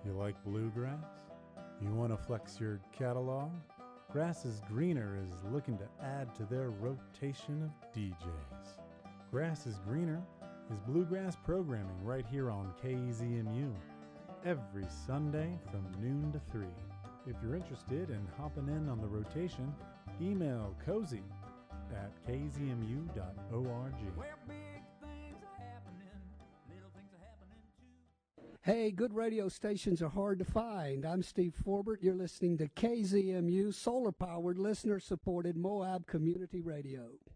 You like bluegrass? You want to flex your catalog? Grass is Greener is looking to add to their rotation of DJs. Grass is Greener is bluegrass programming right here on KZMU every Sunday from noon to 3. If you're interested in hopping in on the rotation, email cozy at kzmu.org. Where big things are happening, little things are happening too. Hey, good radio stations are hard to find. I'm Steve Forbert. You're listening to KZMU, solar-powered, listener-supported Moab Community Radio.